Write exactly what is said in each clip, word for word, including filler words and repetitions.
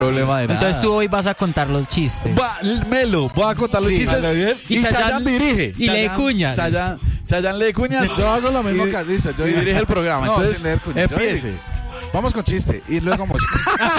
problema de nada. Entonces tú hoy vas a contar los chistes. Va, Melo, voy a contar los Sí. chistes. Bien. Y Y Chayanne Chayanne- dirige. y lee cuñas. Chayanne, Chayanne lee cuñas. Yo hago lo mismo y, que Alisa. Yo y dirige el programa. No, Entonces, sin leer cuñas. Yo empiece. digo, vamos con chiste y luego música.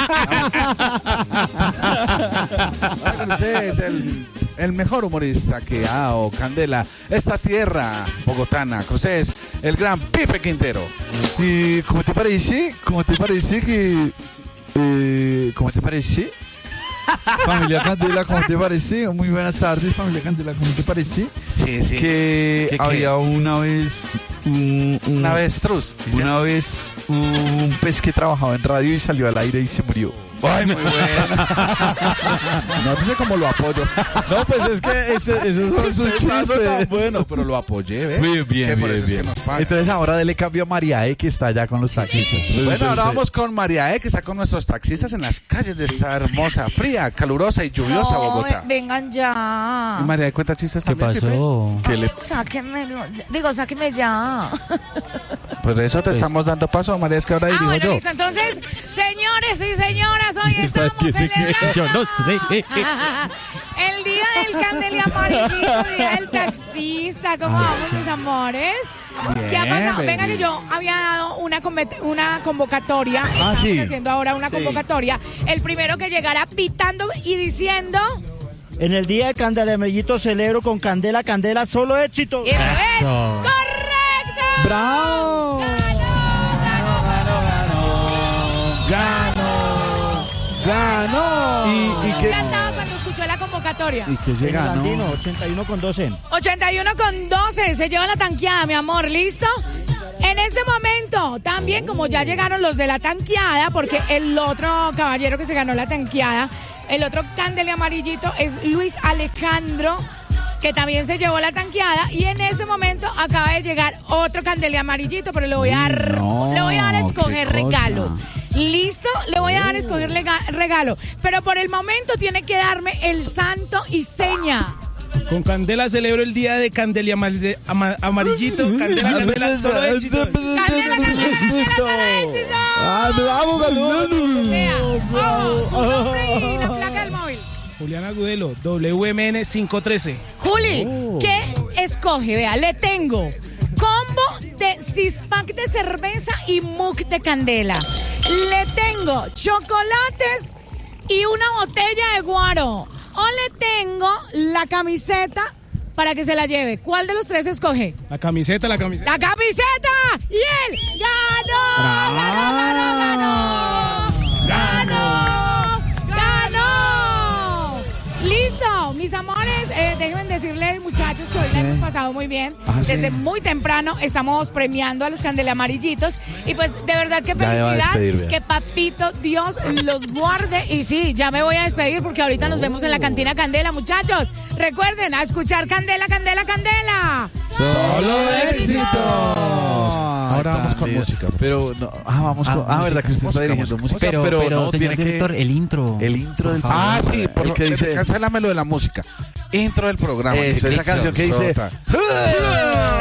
Usted es el, el mejor humorista que ha dado Candela esta tierra bogotana. Usted es el gran Pipe Quintero. ¿Y cómo te parece? ¿Cómo te parece que... Eh, ¿Cómo te parece? Familia Candela, ¿cómo te parece? Muy buenas tardes, familia Candela, ¿cómo te parece? Sí, sí. Que ¿Qué, qué? había una vez... Un, un- Una vez truz. Una vez un pez que trabajaba en radio y salió al aire y se murió. Ay, muy bueno. No sé cómo lo apoyo. No, pues es que ese, eso es un Chistazo tan chiste. bueno, pero lo apoyé, ¿ves? Bien, bien, Que por bien, eso es bien. que nos pagan. Entonces ahora dele cambio a María E, que está allá con los taxistas. Bueno, ahora vamos con María E, que está con nuestros taxistas en las calles de esta hermosa, fría, calurosa y lluviosa No, Bogotá. vengan ya. Y María E cuenta chistes ¿Qué también, Pipe. pasó? ¿Qué le- Sáquenmelo. Digo, sáquenme ya. Pues de eso te estamos dando paso, María, es que ahora Ah, dirijo bueno, yo. listo. Entonces, señores y señoras, hoy Está estamos que se celebrando cree, yo no sé. el día del Candela Amarillito, día del taxista. ¿Cómo Ay, vamos, sí. mis amores? Bien, ¿Qué ha pasado? baby. Venga, que yo había dado una, convet- una convocatoria. Ah, Estamos sí. haciendo ahora una Sí. convocatoria. El primero que llegara pitando y diciendo... En el día de Candela Amarillito celebro con Candela, Candela, solo éxito. ¡Eso es! ¡Correcto! ¡Bravo! ¡Ganó! ¡Ganó! ¿Y, y Me qué? encantaba cuando escuchó la convocatoria. ¿Y qué En el llega, Andino, no? ochenta y uno con doce. ochenta y uno con doce, se lleva la tanqueada, mi amor, ¿listo? En este momento, también como ya llegaron los de la tanqueada, porque el otro caballero que se ganó la tanqueada, el otro Candela Amarillito es Luis Alejandro, que también se llevó la tanqueada, y en este momento acaba de llegar otro Candela Amarillito, pero le voy a dar, No, le voy a dar a escoger qué cosa. regalo. ¿Listo? Le voy a dar a escoger lega- regalo, pero por el momento tiene que darme el santo y seña. Con Candela celebro el día de Candela Amar- ama- Amarillito. Candela, Candela, solo éxito. Candela, Candela, Candela, solo éxito. ¡Ah, vamos ganando! Vea, ojo, su nombre y la placa del móvil. Julián Agudelo, W M N cinco trece. Juli, ¿qué escoge? Vea, le tengo combo de six-pack de cerveza y mug de candela. Le tengo chocolates y una botella de guaro. O le tengo la camiseta para que se la lleve. ¿Cuál de los tres escoge? La camiseta, la camiseta. ¡La camiseta! ¡Y él ganó! ¡Ganó, ganó, ganó! ¡Ganó! ¡Listo! Mis amores, eh, déjenme decirles, muchachos, que hoy la hemos pasado muy bien. Ah, sí. Desde muy temprano estamos premiando a los Candela Amarillitos. Y pues, de verdad, que Ya me va a felicidad. despedir, vea. Que papito Dios los guarde. Y sí, ya me voy a despedir porque ahorita nos vemos en la cantina Candela, muchachos. Recuerden, a escuchar Candela, Candela, Candela. ¡Solo éxito! Ahora vamos con Dios. música. Pero, no, ah, vamos Ah, con... Ah, música. ¿verdad que usted está Música, dirigiendo música. música? Pero, pero, no, señor tiene que- director, el intro. El intro por del... favor. Ah, sí, por el lo que que dice... cancélame lo de la música. Intro del programa. Eso, Qué esa canción que dice... cancionzota.